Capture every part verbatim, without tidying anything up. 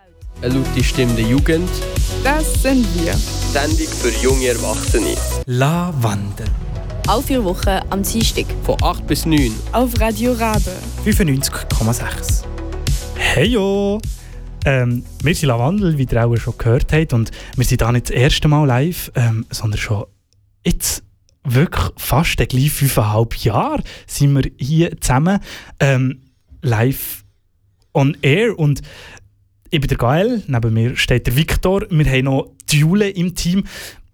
Eine laute Stimme der Jugend. Das sind wir. Sendung für junge Erwachsene. Lavandel. Alle vier Wochen am Dienstag. Von acht bis neun. Auf Radio Rabe. fünfundneunzig Komma sechs. Heyo! Ähm, wir sind Lavandel, wie ihr auch schon gehört habt. Und wir sind da nicht das erste Mal live, ähm, sondern schon jetzt wirklich fast gleich fünfeinhalb Jahre sind wir hier zusammen ähm, live on air. Und ich bin der Gael, neben mir steht der Viktor. Wir haben noch die Jule im Team.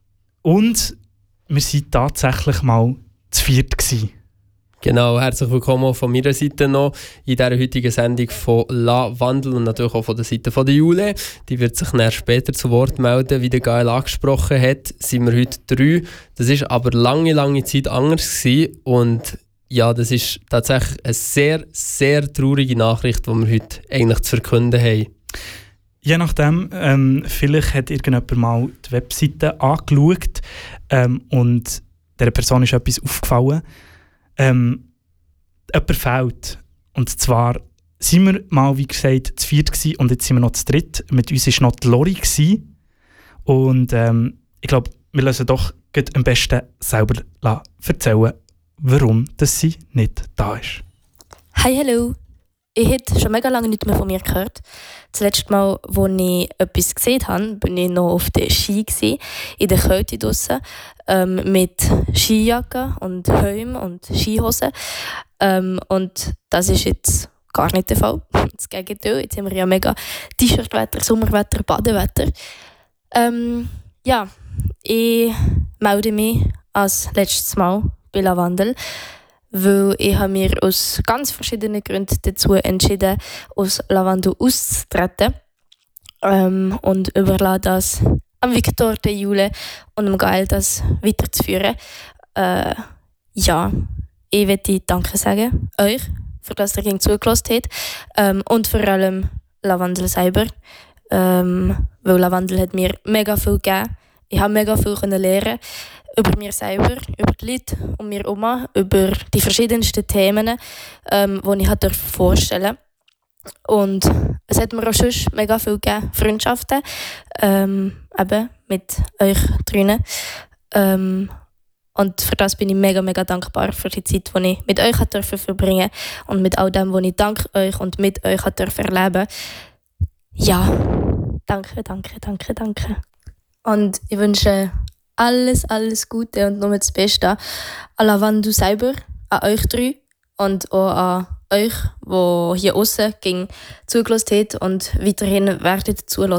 Und wir waren tatsächlich mal zu viert gewesen. Genau, herzlich willkommen auch von meiner Seite noch in dieser heutigen Sendung von Lavandel und natürlich auch von der Seite von der Jule. Die wird sich dann später zu Wort melden, wie der Gael angesprochen hat. Sind wir heute drei. Das war aber lange, lange Zeit anders gewesen. Und ja, das ist tatsächlich eine sehr, sehr traurige Nachricht, die wir heute eigentlich zu verkünden haben. Je nachdem, ähm, vielleicht hat irgendjemand mal die Webseite angeschaut ähm, und dieser Person ist etwas aufgefallen. Ähm, jemand fehlt. Und zwar sind wir mal, wie gesagt, zu viert gewesen und jetzt sind wir noch zu dritt. Mit uns war noch die Lori gewesen. Und ähm, ich glaube, wir lassen doch am besten selber erzählen, warum dass sie nicht da ist. Hi, hallo. Ich habe schon mega lange nichts mehr von mir gehört. Das letzte Mal, als ich etwas gesehen habe, war ich noch auf der Ski, gewesen, in der Kälte draussen, ähm, mit Skijacke und Helm und Skihosen. Ähm, und das ist jetzt gar nicht der Fall. Das Gegenteil. Jetzt haben wir ja mega T-Shirt-Wetter, Sommerwetter, Badewetter. Ähm, ja, ich melde mich als letztes Mal bei Lavandel, weil ich habe mir aus ganz verschiedenen Gründen dazu entschieden, aus Lavandel auszutreten ähm, und überlasse das am Viktor, der Jule und dem Gael, das weiterzuführen. Äh, ja, ich möchte Danke sagen, euch, für das ihr gegen zugelassen habt ähm, und vor allem Lavandel selber, ähm, weil Lavandel hat mir mega viel gegeben. Ich habe mega viel lernen über mich selber, über die Leute um mich herum, über die verschiedensten Themen, ähm, die ich halt vorstellen durfte. Und es hat mir auch schon mega viel gegeben, Freundschaften, ähm, eben mit euch drinnen. Ähm, und für das bin ich mega, mega dankbar für die Zeit, die ich mit euch durfte verbringen und mit all dem, was ich dank euch und mit euch durfte erleben. Ja, danke, danke, danke, danke. Und ich wünsche alles, alles Gute und nur das Beste an Lavandel selber, an euch drei und auch an euch, die hier aussen zugelassen habt und weiterhin werdet zuhören.